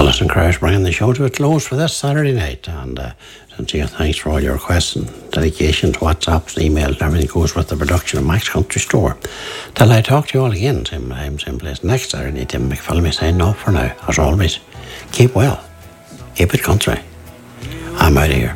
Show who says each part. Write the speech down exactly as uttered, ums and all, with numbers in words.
Speaker 1: Alison Crouch bringing the show to a close for this Saturday night. And uh, sincere thanks for all your requests and dedications, WhatsApps, emails, and everything goes with the production of Max Country Store. Till I talk to you all again, same time, same place next Saturday, Tim McPhillamy signing off for now. As always, keep well, keep it country. I'm out of here.